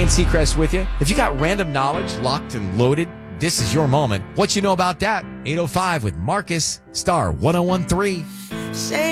Ryan Seacrest with you. If you got random knowledge locked and loaded, this is your moment. What you know about that? 805 with Marcus, star 1013. Say